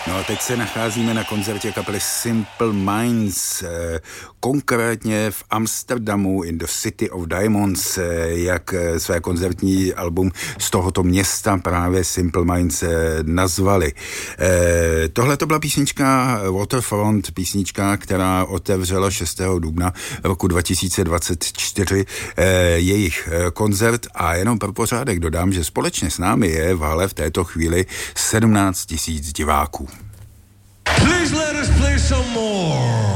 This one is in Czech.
No a teď se nacházíme na koncertě kapely Simple Minds, konkrétně v Amsterdamu in the City of Diamonds, jak své koncertní album z tohoto města právě Simple Minds nazvali. Tohle to byla písnička Waterfront, písnička, která otevřela 6. dubna roku 2024 jejich koncert a jenom pro pořádek dodám, že společně s námi je v hale v této chvíli 17 000 diváků. Please let us play some more.